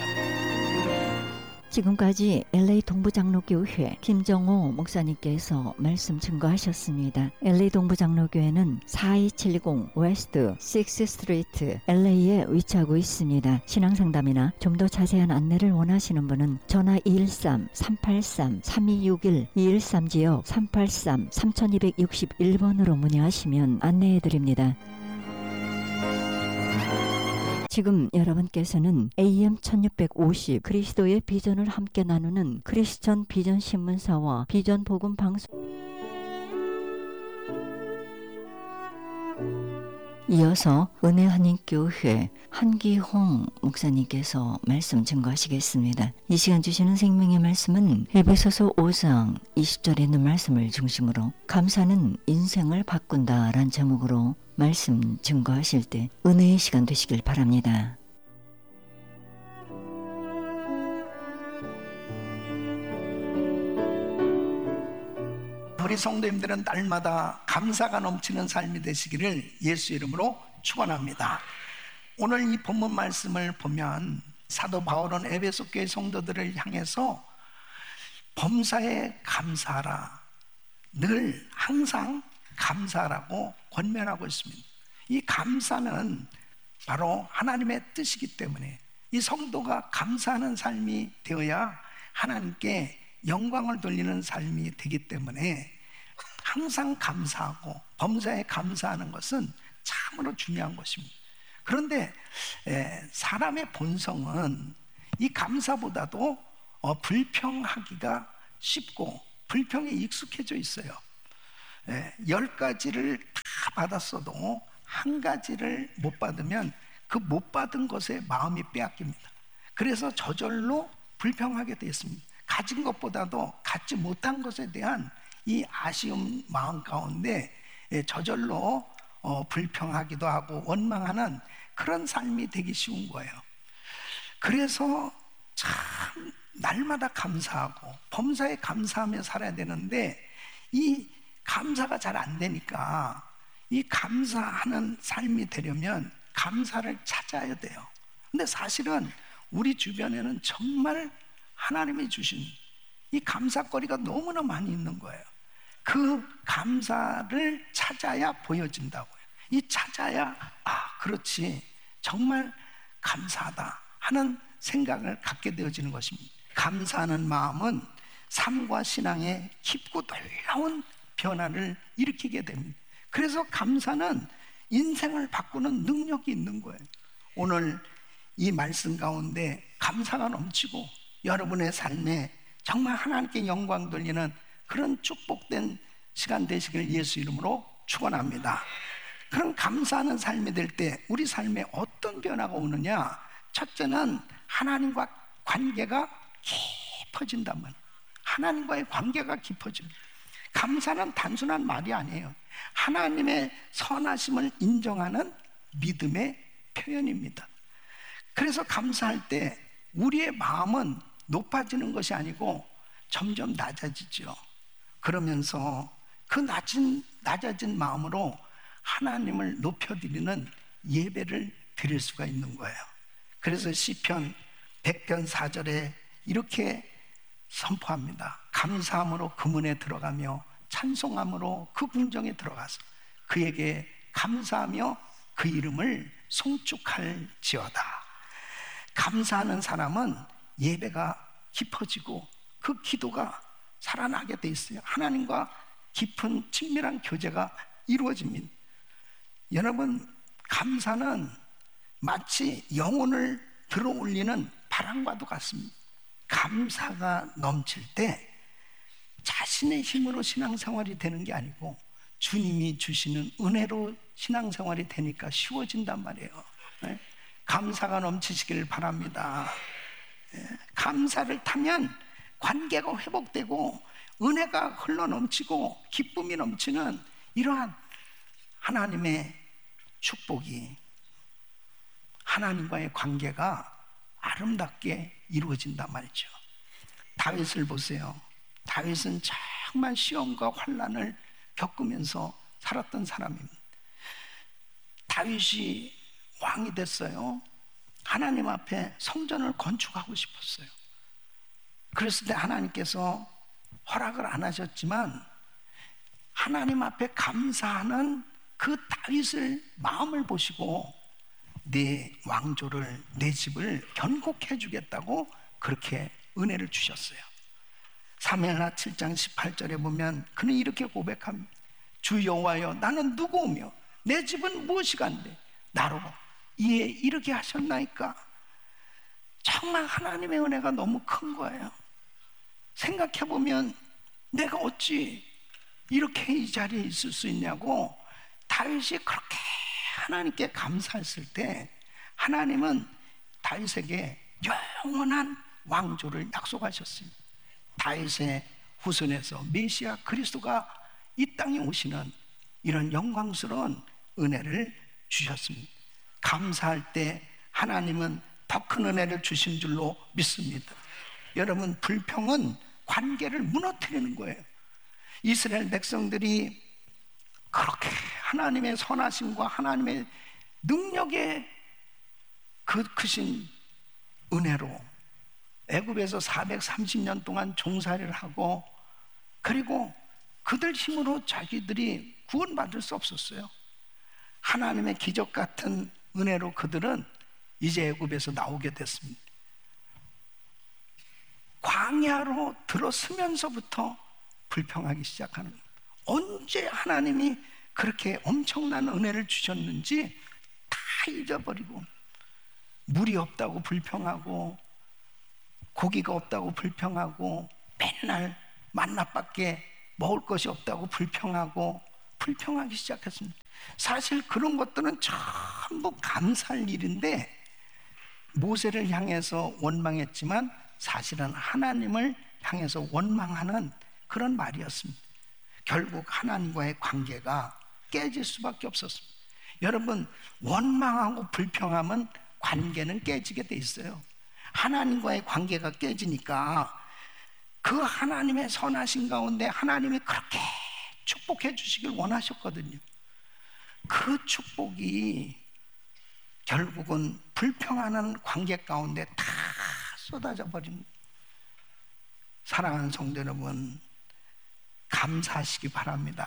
지금까지 LA 동부장로교회 김정호 목사님께서 말씀 증거하셨습니다. LA 동부장로교회는 4270 웨스트 6th 스트리트 LA에 위치하고 있습니다. 신앙상담이나 좀 더 자세한 안내를 원하시는 분은 전화 213-383-3261 213지역 383-3261번으로 문의하시면 안내해드립니다. 지금 여러분께서는 AM 1650 그리스도의 비전을 함께 나누는 크리스천 비전 신문사와 비전 복음 방송 이어서 은혜 한인교회 한기홍 목사님께서 말씀 증거하시겠습니다. 이 시간 주시는 생명의 말씀은 에베소서 5장 20절에 있는 말씀을 중심으로 감사는 인생을 바꾼다라는 제목으로 말씀 증거하실 때 은혜의 시간 되시길 바랍니다. 우리 성도님들은 날마다 감사가 넘치는 삶이 되시기를 예수 이름으로 축원합니다. 오늘 이 본문 말씀을 보면 사도 바울은 에베소 교회 성도들을 향해서 범사에 감사하라, 늘 항상 감사하라고 권면하고 있습니다. 이 감사는 바로 하나님의 뜻이기 때문에 이 성도가 감사하는 삶이 되어야 하나님께 영광을 돌리는 삶이 되기 때문에 항상 감사하고 범사에 감사하는 것은 참으로 중요한 것입니다. 그런데 사람의 본성은 이 감사보다도 불평하기가 쉽고 불평에 익숙해져 있어요. 10가지를 다 받았어도 한 가지를 못 받으면 그 못 받은 것에 마음이 빼앗깁니다. 그래서 저절로 불평하게 되어 있습니다. 가진 것보다도 갖지 못한 것에 대한 이 아쉬운 마음 가운데 저절로 불평하기도 하고 원망하는 그런 삶이 되기 쉬운 거예요. 그래서 참 날마다 감사하고 범사에 감사하며 살아야 되는데 이 감사가 잘 안 되니까 이 감사하는 삶이 되려면 감사를 찾아야 돼요. 근데 사실은 우리 주변에는 정말 하나님이 주신 이 감사거리가 너무나 많이 있는 거예요. 그 감사를 찾아야 보여진다고요. 이 찾아야 그렇지 정말 감사하다 하는 생각을 갖게 되어지는 것입니다. 감사하는 마음은 삶과 신앙에 깊고 놀라운 변화를 일으키게 됩니다. 그래서 감사는 인생을 바꾸는 능력이 있는 거예요. 오늘 이 말씀 가운데 감사가 넘치고 여러분의 삶에 정말 하나님께 영광 돌리는 그런 축복된 시간 되시길 예수 이름으로 축원합니다. 그런 감사하는 삶이 될 때 우리 삶에 어떤 변화가 오느냐? 첫째는 하나님과 관계가 깊어진단 말이에요. 하나님과의 관계가 깊어집니다. 감사는 단순한 말이 아니에요. 하나님의 선하심을 인정하는 믿음의 표현입니다. 그래서 감사할 때 우리의 마음은 높아지는 것이 아니고 점점 낮아지죠. 그러면서 그 낮아진 마음으로 하나님을 높여드리는 예배를 드릴 수가 있는 거예요. 그래서 시편 100편 4절에 이렇게 선포합니다. 감사함으로 그 문에 들어가며 찬송함으로 그 궁정에 들어가서 그에게 감사하며 그 이름을 송축할지어다. 감사하는 사람은 예배가 깊어지고 그 기도가 살아나게 돼 있어요. 하나님과 깊은 친밀한 교제가 이루어집니다. 여러분, 감사는 마치 영혼을 들어올리는 바람과도 같습니다. 감사가 넘칠 때 자신의 힘으로 신앙생활이 되는 게 아니고 주님이 주시는 은혜로 신앙생활이 되니까 쉬워진단 말이에요. 감사가 넘치시길 바랍니다. 감사를 타면 관계가 회복되고 은혜가 흘러넘치고 기쁨이 넘치는 이러한 하나님의 축복이 하나님과의 관계가 아름답게 이루어진단 말이죠. 다윗을 보세요. 다윗은 정말 시험과 환난을 겪으면서 살았던 사람입니다. 다윗이 왕이 됐어요. 하나님 앞에 성전을 건축하고 싶었어요. 그랬을 때 하나님께서 허락을 안 하셨지만 하나님 앞에 감사하는 그 다윗을 마음을 보시고 내 왕조를, 내 집을 견고케 해주겠다고 그렇게 은혜를 주셨어요. 사무엘하 7장 18절에 보면 그는 이렇게 고백합니다. 주 여호와여, 나는 누구오며 내 집은 무엇이간데 나로 이에 이르게 하셨나이까? 정말 하나님의 은혜가 너무 큰 거예요. 생각해보면 내가 어찌 이렇게 이 자리에 있을 수 있냐고 다윗이 그렇게 하나님께 감사했을 때 하나님은 다윗에게 영원한 왕조를 약속하셨습니다. 다윗의 후손에서 메시아 그리스도가 이 땅에 오시는 이런 영광스러운 은혜를 주셨습니다. 감사할 때 하나님은 더 큰 은혜를 주신 줄로 믿습니다. 여러분, 불평은 관계를 무너뜨리는 거예요. 이스라엘 백성들이 그렇게 하나님의 선하심과 하나님의 능력의 그 크신 은혜로 애굽에서 430년 동안 종살이를 하고, 그리고 그들 힘으로 자기들이 구원받을 수 없었어요. 하나님의 기적 같은 은혜로 그들은 이제 애굽에서 나오게 됐습니다. 광야로 들어서면서부터 불평하기 시작하는 거예요. 언제 하나님이 그렇게 엄청난 은혜를 주셨는지 다 잊어버리고, 물이 없다고 불평하고 고기가 없다고 불평하고 맨날 만나밖에 먹을 것이 없다고 불평하기 시작했습니다. 사실 그런 것들은 전부 감사할 일인데 모세를 향해서 원망했지만 사실은 하나님을 향해서 원망하는 그런 말이었습니다. 결국 하나님과의 관계가 깨질 수밖에 없었습니다. 여러분, 원망하고 불평하면 관계는 깨지게 돼 있어요. 하나님과의 관계가 깨지니까 그 하나님의 선하신 가운데 하나님이 그렇게 축복해 주시길 원하셨거든요. 그 축복이 결국은 불평하는 관계 가운데 다 쏟아져 버립니다. 사랑하는 성도 여러분, 감사하시기 바랍니다.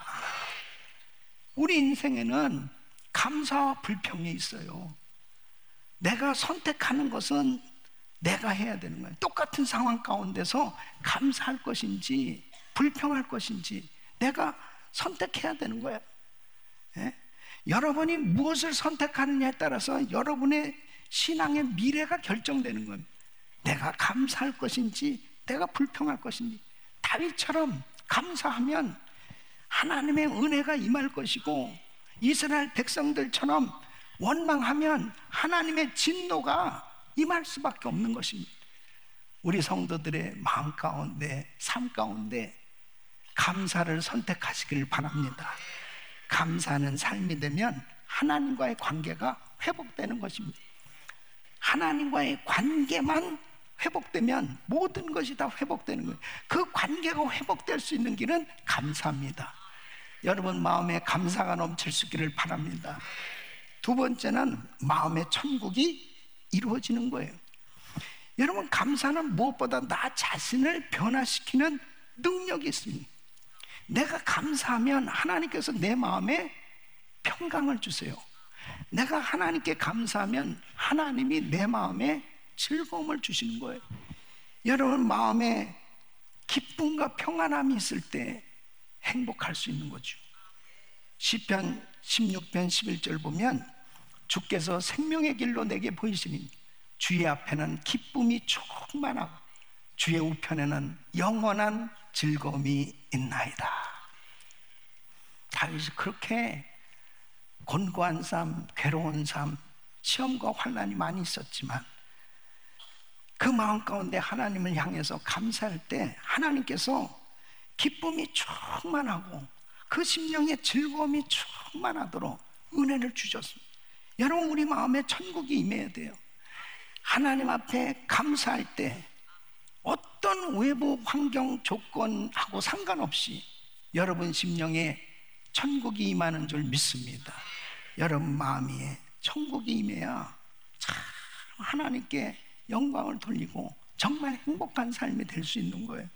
우리 인생에는 감사와 불평이 있어요. 내가 선택하는 것은 내가 해야 되는 거예요. 똑같은 상황 가운데서 감사할 것인지 불평할 것인지 내가 선택해야 되는 거예요. 예? 여러분이 무엇을 선택하느냐에 따라서 여러분의 신앙의 미래가 결정되는 겁니다. 내가 감사할 것인지 내가 불평할 것인지. 다윗처럼 감사하면 하나님의 은혜가 임할 것이고, 이스라엘 백성들처럼 원망하면 하나님의 진노가 임할 수밖에 없는 것입니다. 우리 성도들의 마음 가운데, 삶 가운데 감사를 선택하시길 바랍니다. 감사하는 삶이 되면 하나님과의 관계가 회복되는 것입니다. 하나님과의 관계만 회복되면 모든 것이 다 회복되는 거예요. 그 관계가 회복될 수 있는 길은 감사입니다. 여러분 마음에 감사가 넘칠 수 있기를 바랍니다. 두 번째는 마음의 천국이 이루어지는 거예요. 여러분, 감사는 무엇보다 나 자신을 변화시키는 능력이 있습니다. 내가 감사하면 하나님께서 내 마음에 평강을 주세요. 내가 하나님께 감사하면 하나님이 내 마음에 즐거움을 주시는 거예요. 여러분 마음에 기쁨과 평안함이 있을 때 행복할 수 있는 거죠. 시편 16편 11절 보면 주께서 생명의 길로 내게 보이시니 주의 앞에는 기쁨이 충만하고 주의 우편에는 영원한 즐거움이 있나이다. 다윗이 그렇게 곤고한 삶, 괴로운 삶, 시험과 환난이 많이 있었지만 그 마음 가운데 하나님을 향해서 감사할 때 하나님께서 기쁨이 충만하고 그 심령의 즐거움이 충만하도록 은혜를 주셨습니다. 여러분, 우리 마음에 천국이 임해야 돼요. 하나님 앞에 감사할 때 어떤 외부 환경 조건하고 상관없이 여러분 심령에 천국이 임하는 줄 믿습니다. 여러분 마음에 천국이 임해야 참 하나님께 영광을 돌리고 정말 행복한 삶이 될 수 있는 거예요.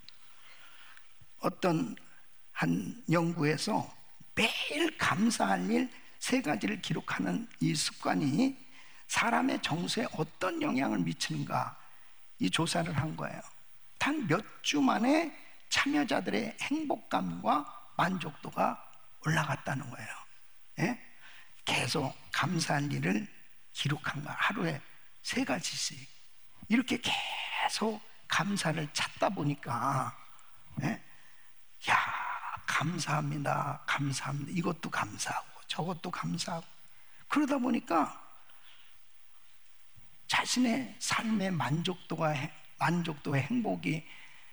어떤 한 연구에서 매일 감사할 일 3가지를 기록하는 이 습관이 사람의 정서에 어떤 영향을 미치는가, 이 조사를 한 거예요. 단 몇 주 만에 참여자들의 행복감과 만족도가 올라갔다는 거예요. 예? 계속 감사할 일을 기록한 거 하루에 3가지씩 이렇게 계속 감사를 찾다 보니까 야, 감사합니다, 감사합니다. 이것도 감사하고 저것도 감사하고 그러다 보니까 자신의 삶의 만족도와 행복이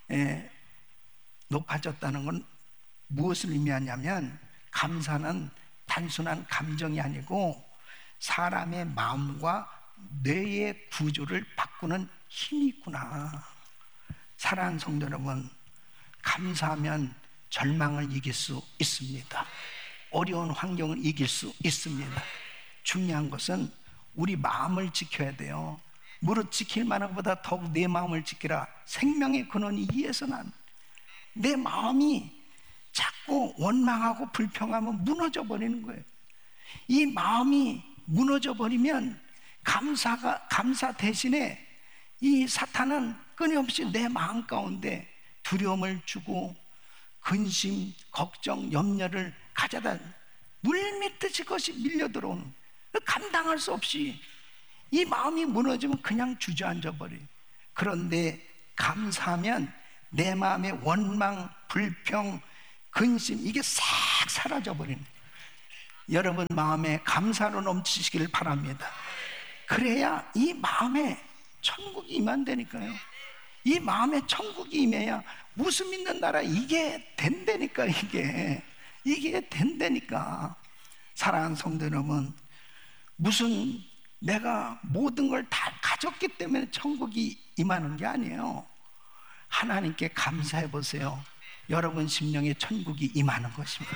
높아졌다는 건 무엇을 의미하냐면 감사는 단순한 감정이 아니고 사람의 마음과 뇌의 구조를 바꾸는 힘이 있구나. 사랑하는 성도 여러분, 감사하면 절망을 이길 수 있습니다. 어려운 환경을 이길 수 있습니다. 중요한 것은 우리 마음을 지켜야 돼요. 무릇 지킬 만한 것보다 더욱 내 마음을 지키라. 생명의 근원이 이에서 난. 내 마음이 자꾸 원망하고 불평하면 무너져 버리는 거예요. 이 마음이 무너져 버리면 감사 대신에 이 사탄은 끊임없이 내 마음 가운데 두려움을 주고 근심, 걱정, 염려를 가져다 물밀듯이 그것이 밀려들어오는, 감당할 수 없이 이 마음이 무너지면 그냥 주저앉아 버려요. 그런데 감사하면 내 마음의 원망, 불평, 근심 이게 싹 사라져 버리는 거예요. 여러분 마음에 감사로 넘치시길 바랍니다. 그래야 이 마음에 천국이 임한다니까요. 이 마음에 천국이 임해야 웃음 있는 나라 이게 된다니까. 이게 된다니까. 사랑하는 성도 여러분, 무슨 내가 모든 걸 다 가졌기 때문에 천국이 임하는 게 아니에요. 하나님께 감사해 보세요. 여러분 심령에 천국이 임하는 것입니다.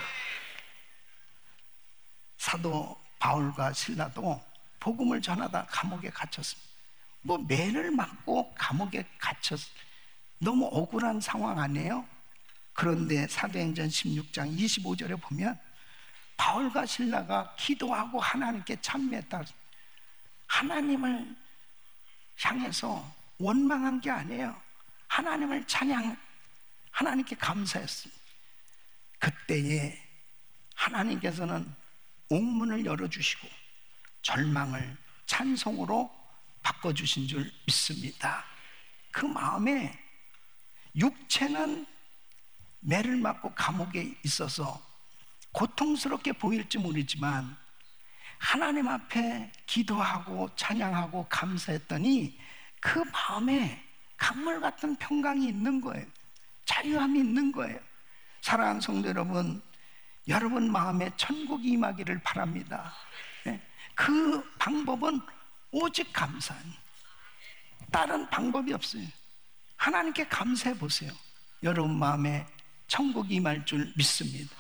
사도 바울과 실라도 복음을 전하다 감옥에 갇혔습니다. 매를 맞고 감옥에 갇혔, 너무 억울한 상황 아니에요? 그런데 사도행전 16장 25절에 보면 바울과 실라가 기도하고 하나님께 찬미했다. 하나님을 향해서 원망한 게 아니에요. 하나님을 하나님께 감사했습니다. 그때에 하나님께서는 옥문을 열어주시고 절망을 찬송으로 바꿔주신 줄 믿습니다. 그 마음에 육체는 매를 맞고 감옥에 있어서 고통스럽게 보일지 모르지만 하나님 앞에 기도하고 찬양하고 감사했더니 그 마음에 강물 같은 평강이 있는 거예요. 자유함이 있는 거예요. 사랑하는 성도 여러분, 여러분 마음에 천국이 임하기를 바랍니다. 그 방법은 오직 감사, 다른 방법이 없어요. 하나님께 감사해 보세요. 여러분 마음에 천국이 임할 줄 믿습니다.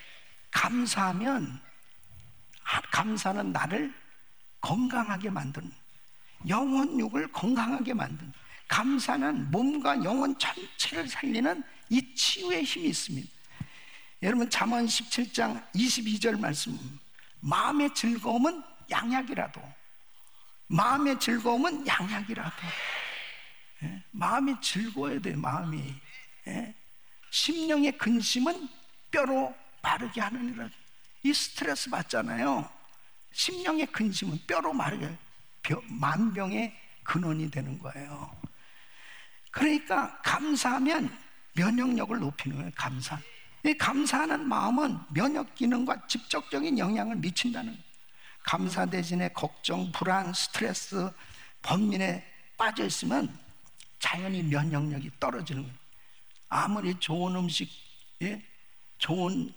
감사하면, 감사는 나를 건강하게 만드는, 영혼육을 건강하게 만드는, 감사는 몸과 영혼 전체를 살리는 이 치유의 힘이 있습니다. 여러분 잠언 17장 22절 말씀, 마음의 즐거움은 양약이라도, 마음의 즐거움은 양약이라도, 마음이 즐거워야 돼요. 마음이. 심령의 근심은 뼈로 마르게 하느니라. 이 스트레스 받잖아요. 심령의 근심은 뼈로 마르게, 만병의 근원이 되는 거예요. 그러니까 감사하면 면역력을 높이는 거예요. 이 감사하는 마음은 면역 기능과 직접적인 영향을 미친다는 거예요. 감사 대신에 걱정, 불안, 스트레스, 번민에 빠져 있으면 자연히 면역력이 떨어지는 거예요. 아무리 좋은 음식, 좋은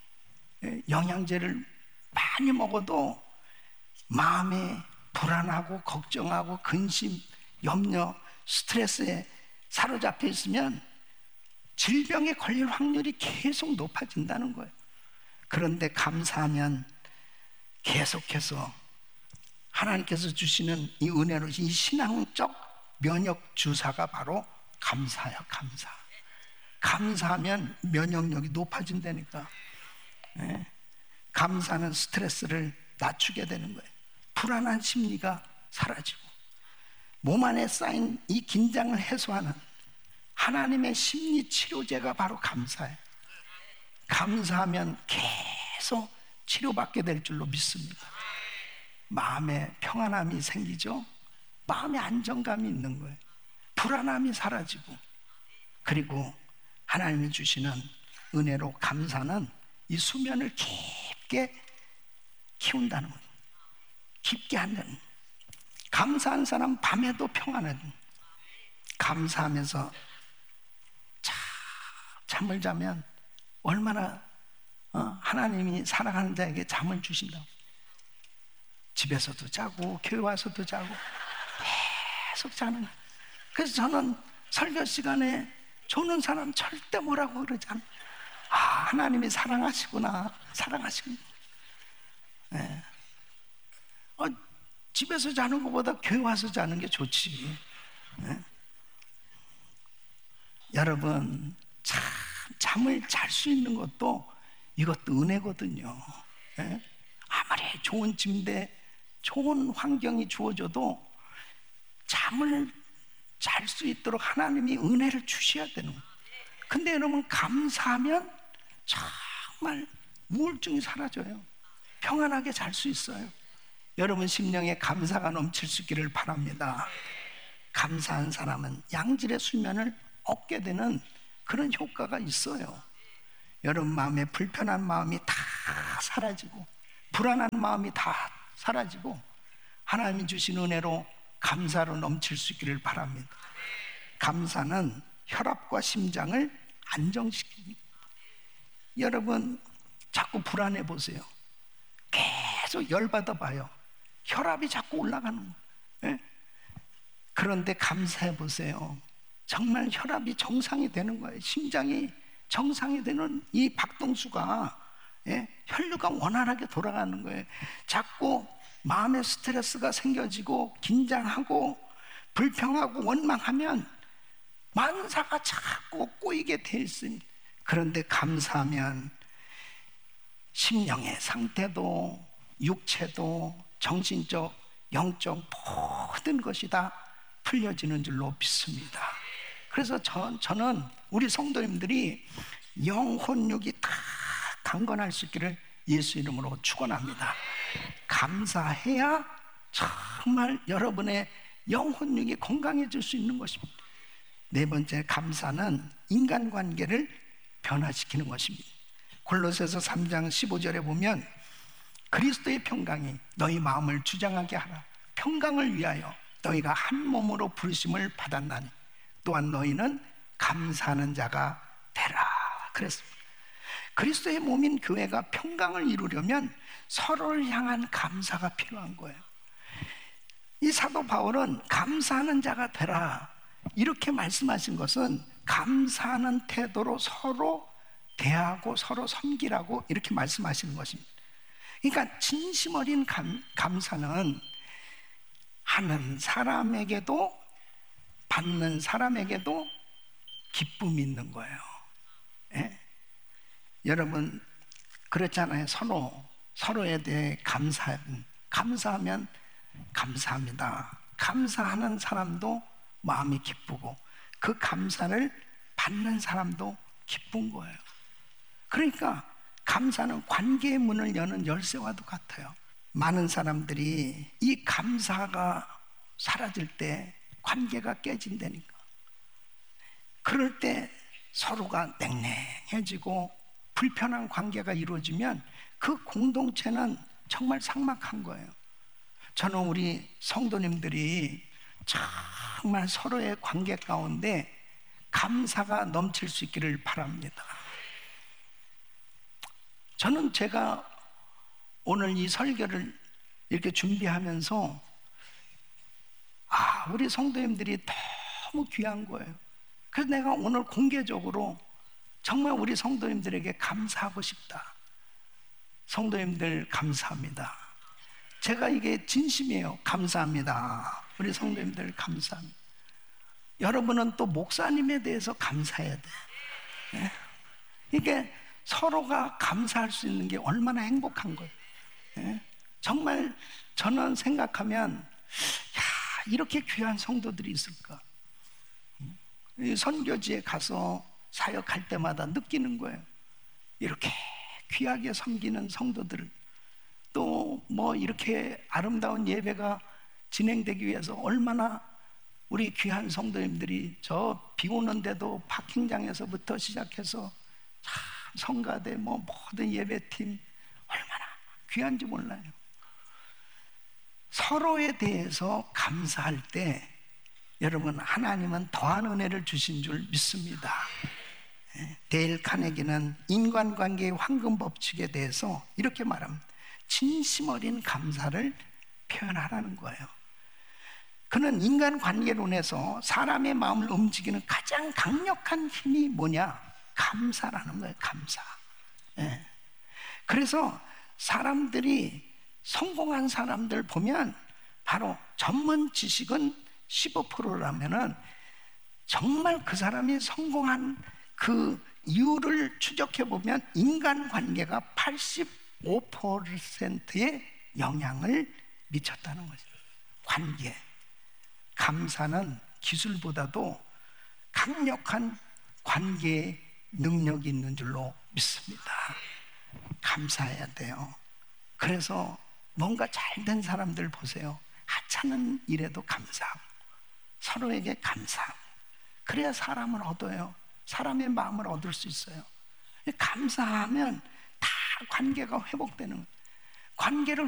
영양제를 많이 먹어도 마음에 불안하고 걱정하고 근심, 염려, 스트레스에 사로잡혀 있으면 질병에 걸릴 확률이 계속 높아진다는 거예요. 그런데 감사하면 계속해서 하나님께서 주시는 이 은혜로 이 신앙적 면역 주사가 바로 감사예요. 감사하면 면역력이 높아진다니까. 감사는 스트레스를 낮추게 되는 거예요. 불안한 심리가 사라지고 몸 안에 쌓인 이 긴장을 해소하는 하나님의 심리 치료제가 바로 감사예요. 감사하면 계속 치료받게 될 줄로 믿습니다. 마음에 평안함이 생기죠. 마음에 안정감이 있는 거예요. 불안함이 사라지고, 그리고 하나님이 주시는 은혜로 감사는 이 수면을 깊게 키운다는 거예요. 깊게 하는. 감사한 사람 밤에도 평안한. 감사하면서 잠을 자면 얼마나 하나님이 사랑하는 자에게 잠을 주신다고. 집에서도 자고 교회 와서도 자고 계속 자는. 그래서 저는 설교 시간에 조는 사람 절대 뭐라고 그러지 않아요. 하나님이 사랑하시구나, 사랑하시구나. 네. 집에서 자는 것보다 교회 와서 자는 게 좋지. 네. 여러분, 잠을 잘 수 있는 것도 이것도 은혜거든요. 네. 아무리 좋은 침대, 좋은 환경이 주어져도 잠을 잘 수 있도록 하나님이 은혜를 주셔야 되는 거예요. 근데 여러분, 감사하면 정말 우울증이 사라져요. 평안하게 잘 수 있어요. 여러분 심령에 감사가 넘칠 수 있기를 바랍니다. 감사한 사람은 양질의 수면을 얻게 되는 그런 효과가 있어요. 여러분 마음에 불편한 마음이 다 사라지고, 불안한 마음이 다 사라지고, 하나님이 주신 은혜로 감사로 넘칠 수 있기를 바랍니다. 감사는 혈압과 심장을 안정시킵니다. 여러분 자꾸 불안해 보세요. 계속 열받아 봐요. 혈압이 자꾸 올라가는 거예요. 그런데 감사해 보세요. 정말 혈압이 정상이 되는 거예요. 심장이 정상이 되는 이 박동수가, 혈류가 원활하게 돌아가는 거예요. 자꾸 마음의 스트레스가 생겨지고 긴장하고 불평하고 원망하면 만사가 자꾸 꼬이게 돼 있습니다. 그런데 감사하면 심령의 상태도 육체도 정신적, 영적 모든 것이 다 풀려지는 줄로 믿습니다. 그래서 저는 우리 성도님들이 영혼육이 다 강건할 수 있기를 예수 이름으로 축원합니다. 감사해야 정말 여러분의 영혼육이 건강해질 수 있는 것입니다. 네 번째, 감사는 인간관계를 변화시키는 것입니다. 골로새서 3장 15절에 보면 그리스도의 평강이 너희 마음을 주장하게 하라. 평강을 위하여 너희가 한 몸으로 부르심을 받았나니 또한 너희는 감사하는 자가 되라 그랬습니다. 그리스도의 몸인 교회가 평강을 이루려면 서로를 향한 감사가 필요한 거예요. 이 사도 바울은 감사하는 자가 되라 이렇게 말씀하신 것은 감사하는 태도로 서로 대하고 서로 섬기라고 이렇게 말씀하시는 것입니다. 그러니까 진심 어린 감사는 하는 사람에게도 받는 사람에게도 기쁨이 있는 거예요. 여러분 그렇잖아요. 서로에 대해 감사하면 감사합니다. 감사하는 사람도 마음이 기쁘고 그 감사를 받는 사람도 기쁜 거예요. 그러니까 감사는 관계의 문을 여는 열쇠와도 같아요. 많은 사람들이 이 감사가 사라질 때 관계가 깨진다니까. 그럴 때 서로가 냉랭해지고 불편한 관계가 이루어지면 그 공동체는 정말 삭막한 거예요. 저는 우리 성도님들이 정말 서로의 관계 가운데 감사가 넘칠 수 있기를 바랍니다. 저는 제가 오늘 이 설교를 이렇게 준비하면서 우리 성도님들이 너무 귀한 거예요. 그래서 내가 오늘 공개적으로 정말 우리 성도님들에게 감사하고 싶다. 성도님들 감사합니다. 제가 이게 진심이에요. 감사합니다. 우리 성도님들 감사합니다. 여러분은 또 목사님에 대해서 감사해야 돼. 네? 이게 서로가 감사할 수 있는 게 얼마나 행복한 거예요. 네? 정말 저는 생각하면 이렇게 귀한 성도들이 있을까. 선교지에 가서 사역할 때마다 느끼는 거예요. 이렇게 귀하게 섬기는 성도들을 또 뭐 이렇게 아름다운 예배가 진행되기 위해서 얼마나 우리 귀한 성도님들이 저 비 오는데도 파킹장에서부터 시작해서 참 성가대 뭐 모든 예배팀 얼마나 귀한지 몰라요. 서로에 대해서 감사할 때 여러분, 하나님은 더한 은혜를 주신 줄 믿습니다. 데일 카네기는 인간관계의 황금 법칙에 대해서 이렇게 말합니다. 진심 어린 감사를 표현하라는 거예요. 그는 인간관계론에서 사람의 마음을 움직이는 가장 강력한 힘이 뭐냐? 감사라는 거예요. 감사. 그래서 사람들이 성공한 사람들 보면 바로 전문 지식은 15%라면은 정말 그 사람이 성공한 그 이유를 추적해 보면 인간관계가 85%의 영향을 미쳤다는 거죠. 관계. 감사는 기술보다도 강력한 관계의 능력이 있는 줄로 믿습니다. 감사해야 돼요. 그래서 뭔가 잘된 사람들 보세요. 하찮은 일에도 감사하고 서로에게 감사하고, 그래야 사람을 얻어요. 사람의 마음을 얻을 수 있어요. 감사하면 다 관계가 회복되는 거예요. 관계를